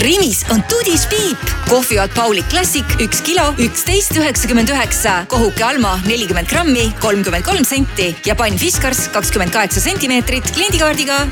Rimis on Tudis Piip. Kohvijoad Pauli Classic 1 kilo 11,99. Kohuke Alma 40 grammi 33 senti ja pann Fiskars 28 sentimeetrit kliendikaardiga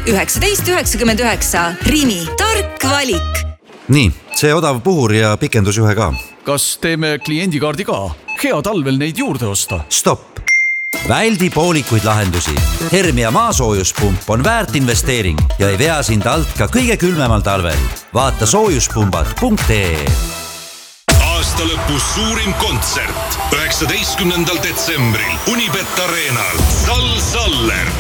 19,99. Rimi, tark valik. Nii, see odav puhur ja pikendusjuhe ka. Kas teeme kliendikaardi ka? Hea talvel neid juurde osta. Stopp! Väldi poolikuid lahendusi. Hermia maasoojuspump on väärt investeering ja ei vea sind alt ka kõige külmemal talvel. Vaata soojuspumbad.ee. Aasta lõpus suurim kontsert 19. detsembril Unibet Arenal. Saller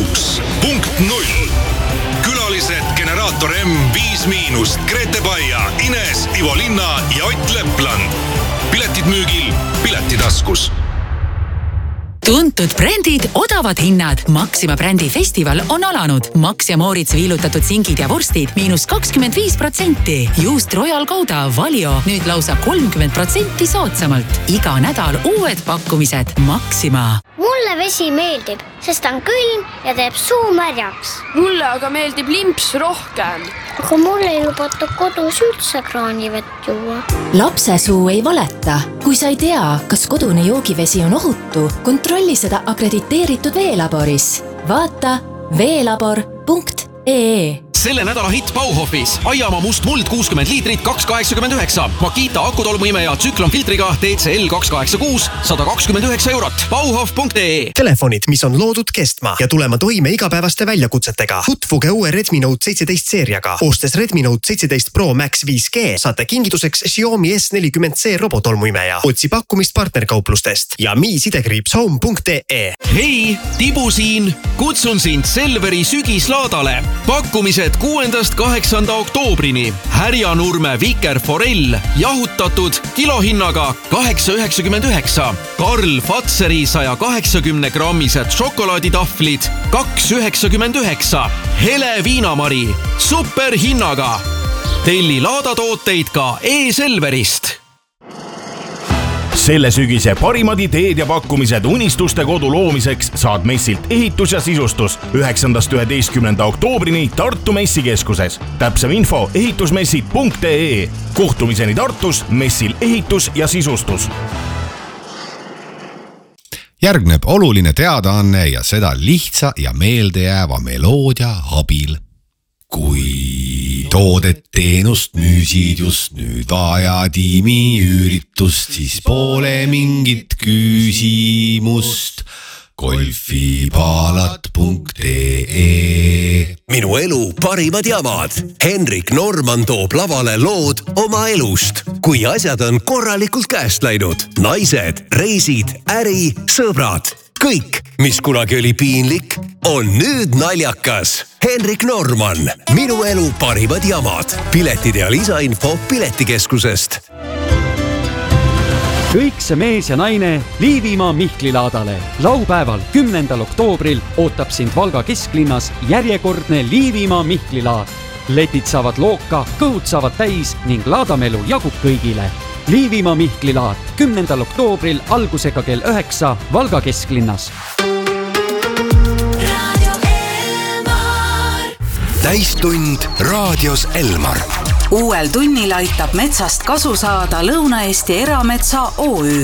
6.0. Külalised Generaator M, 5-, Grete Baia, Ines, Ivo Linna ja Ott Lepland. Piletid müügil Piletitaskus. Tuntud brändid, odavad hinnad. Maxima brändi festival on alanud. Max ja Moritz viilutatud singid ja vorstid -25%. Juust Royal Gouda, Valio nüüd lausa 30% soodsamalt. Iga nädal uued pakkumised. Maxima. Mulle vesi meeldib, sest on külm ja teeb suu märjaks. Mulle aga meeldib limps rohkem. Aga mulle ei lubata kodus üldse kraanivett juua. Lapse suu ei valeta. Kui sa ei tea, kas kodune joogivesi on ohutu, kontrolli seda akrediteeritud veelaboris. Vaata veelabor.ee. Selle nädala hitt Bauhofis. Aiamaa must muld 60 liitrit 2,89. Makita akutolmuimeja tsüklonfiltriga TCL 286 129 €. Bauhof.ee. Telefonid, mis on loodud kestma ja tulema toime igapäevaste väljakutsetega. Tutvuge uue Redmi Note 17 seeriaga. Ostes Redmi Note 17 Pro Max 5G saate kingituseks Xiaomi S40C robotolmuimeja. Otsi pakkumist partnerkauplustest ja mi-home.ee. Hei, Tibu siin. Kutsun sind Selveri sügislaadale. Pakkumised 6.–8. oktoobrini. Härjanurme vikerforell jahutatud kilohinnaga 8,99. Karl Fatseri 180 grammised šokolaaditahvlid 2,99. Hele viinamari superhinnaga. Telli laadatooteid ka e-Selverist. Selle sügise parimad ideed ja pakkumised unistuste kodu loomiseks saad messilt ehitus ja sisustus 9.–11. oktoobrini Tartu messikeskuses. Täpsem info ehitusmessid.ee. Kohtumiseni Tartus messil ehitus ja sisustus. Järgneb oluline teadaanne ja seda lihtsa ja meeldejääva meloodia abil. Kui toodet teenust müüsid just nüüd vaja tiimi üritust, siis pole mingit küsimust. golfipaalat.ee. Minu elu parimad jamad. Henrik Norman toob lavale lood oma elust. Kui asjad on korralikult käest läinud. Naised, reisid, äri, sõbrad. Kõik, mis kunagi oli piinlik, on nüüd naljakas. Henrik Norman, minu elu parimad jamad. Piletid ja lisainfo Piletikeskusest. Kõik see mees ja naine Liivimaa Mihklilaadale. Laupäeval 10. oktoobril ootab sind Valga kesklinnas järjekordne Liivimaa Mihklilaad. Letid saavad looka, kõhud saavad täis ning laadamelu jagub kõigile. Liivimaa Mihklilaad 10. oktoobril algusega kell 9 Valga kesklinnas. Täistund raadios Elmar. Uuel tunnil aitab metsast kasu saada Lõuna-Eesti Erametsa OÜ.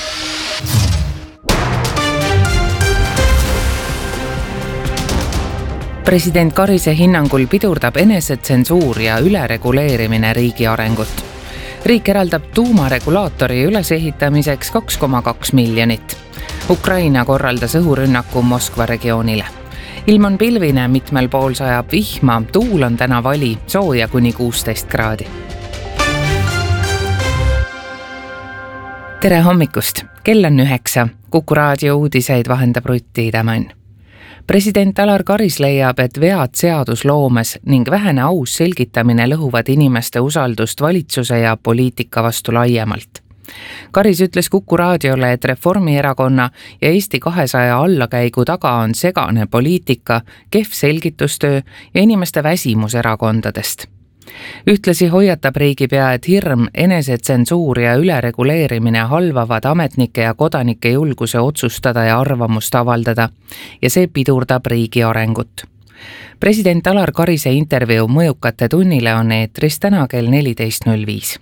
President Karise hinnangul pidurdab enesetsensuur ja ülereguleerimine riigi arengut. Riik eraldab tuumaregulaatori ülesehitamiseks 2,2 miljonit. Ukraina korraldas õhurünnaku Moskva regioonile. Ilm on pilvine, mitmel pool sajab vihma, tuul on täna vali, sooja kuni 16 kraadi. Tere hommikust, kell on 9, Kuku raadio uudiseid vahendab Rutti Idamann. President Alar Karis leiab, et vead seadusloomes ning vähene aus selgitamine lõhuvad inimeste usaldust valitsuse ja poliitika vastu laiemalt. Karis ütles Kuku raadiole, et Reformierakonna ja Eesti 200 allakäigu taga on segane poliitika, kehv selgitustöö ja inimeste väsimus erakondadest. Ühtlasi hoiatab riigipea, et hirm, enesetsensuur ja ülereguleerimine halvavad ametnike ja kodanike julguse otsustada ja arvamust avaldada ja see pidurdab riigi arengut. President Alar Karise intervjuu Mõjukate tunnile on eetris täna kell 14.05.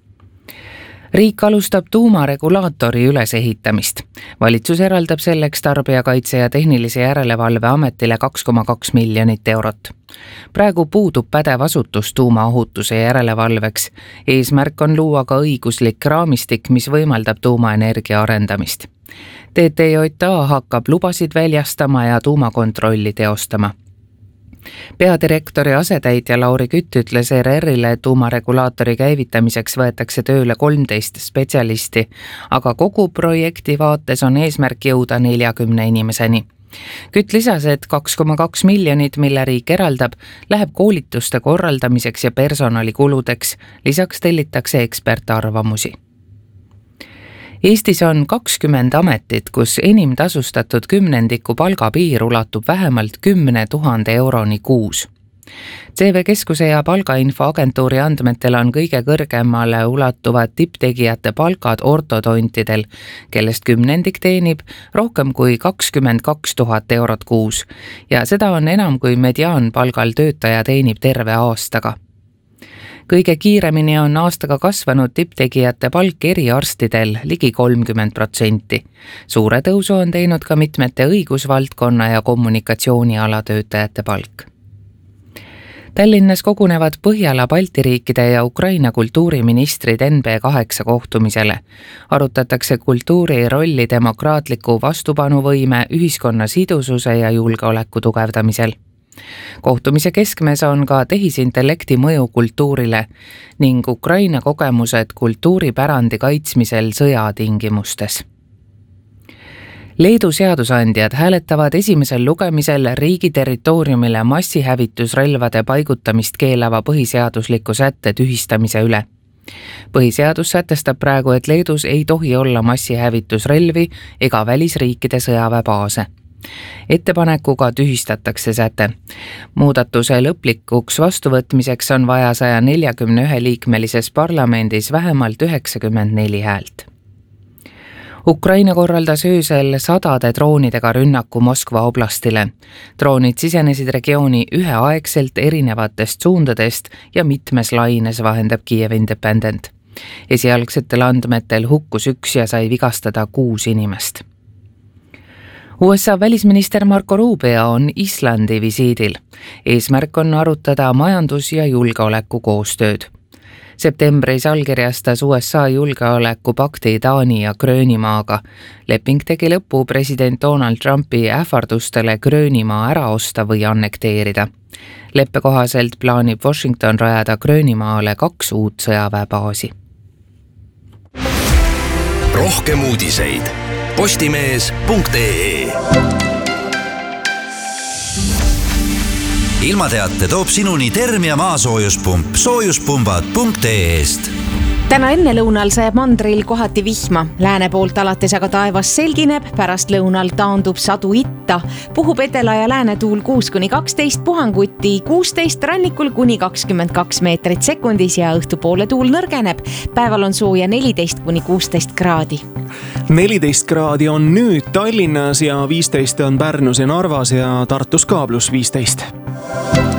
Riik alustab tuumaregulaatori ülesehitamist. Valitsus eraldab selleks Tarbijakaitse ja Tehnilise Järelevalve Ametile 2,2 miljonit eurot. Praegu puudub pädev asutus tuumaohutuse järelevalveks. Eesmärk on luua ka õiguslik raamistik, mis võimaldab tuumaenergia arendamist. TTJA hakkab lubasid väljastama ja tuumakontrolli teostama. Peadirektori asetäitja Lauri Kütt ütles ERR-ile, et tuumaregulaatori käivitamiseks võetakse tööle 13 spetsialisti, aga kogu projekti vaates on eesmärk jõuda 40 inimeseni. Kütt lisas, et 2,2 miljonit, mille riik eraldab, läheb koolituste korraldamiseks ja personalikuludeks, lisaks tellitakse ekspertarvamusi. Eestis on 20 ametit, kus enim tasustatud kümnendiku palgapiir ulatub vähemalt 10 000 euroni kuus. CV Keskuse ja Palgainfoagentuuri andmetel on kõige kõrgemale ulatuvad tipptegijate palkad ortodontidel, kellest kümnendik teenib rohkem kui 22 000 eurot kuus ja seda on enam kui mediaanpalgal töötaja teenib terve aastaga. Kõige kiiremini on aastaga kasvanud tipptegijate palk eriarstidel ligi 30%. Suure tõusu on teinud ka mitmete õigusvaldkonna ja kommunikatsiooniala töötajate palk. Tallinnas kogunevad Põhjala, Balti riikide ja Ukraina kultuuriministrid NB8 kohtumisele. Arutatakse kultuuri rolli demokraatliku vastupanuvõime, ühiskonna sidususe ja julgeoleku tugevdamisel. Kohtumise keskmes on ka tehisintellekti mõju kultuurile ning Ukraina kogemused kultuuripärandi kaitsmisel sõjatingimustes. Leedu seadusandjad hääletavad esimesel lugemisel riigi territooriumile massihävitusrelvade paigutamist keelava põhiseadusliku sätte tühistamise üle. Põhiseadus sätestab praegu, et Leedus ei tohi olla massihävitusrelvi ega välisriikide sõjaväebaase. Ettepanekuga tühistatakse säte. Muudatuse lõplikuks vastuvõtmiseks on vaja 141-liikmelises parlamendis vähemalt 94 häält. Ukraina korraldas öösel sadade droonidega rünnaku Moskva oblastile. Droonid sisenesid regiooni üheaegselt erinevatest suundadest ja mitmes laines, vahendab Kiev Independent. Esialgsetel andmetel hukkus 1 ja sai vigastada 6 inimest. USA välisminister Marco Rubio on Islandi visiidil. Eesmärk on arutada majandus- ja julgeoleku koostööd. Septembris allkirjastas USA julgeolekupakti Taani ja Gröönimaaga. Leping tegi lõpu president Donald Trumpi ähvardustele Gröönimaa ära osta või annekteerida. Leppe kohaselt plaanib Washington rajada Gröönimaale 2 uut sõjaväebaasi. Rohkem uudiseid postimees.ee. Ilmateate toob sinuni Termia maasoojuspump soojuspumbad.ee-st. Täna ennelõunal sajab mandril kohati vihma. Lääne poolt alates aga taevas selgineb, pärast lõunal taandub sadu itta. Puhub edela ja lääne tuul 6-12, puhanguti 16, rannikul kuni 22 meetrit sekundis ja õhtupoole tuul nõrgeneb. Päeval on sooja 14-16 kraadi. 14 kraadi on nüüd Tallinnas ja 15 on Pärnus ja Narvas ja Tartus ka +15.